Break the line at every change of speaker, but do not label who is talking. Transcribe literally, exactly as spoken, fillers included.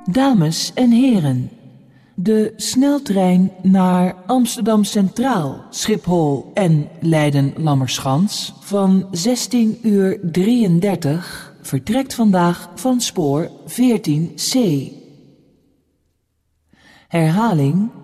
Dames en heren, de sneltrein naar Amsterdam Centraal, Schiphol en Leiden-Lammerschans van zestien uur drieëndertig vertrekt vandaag van spoor veertien C. Herhaling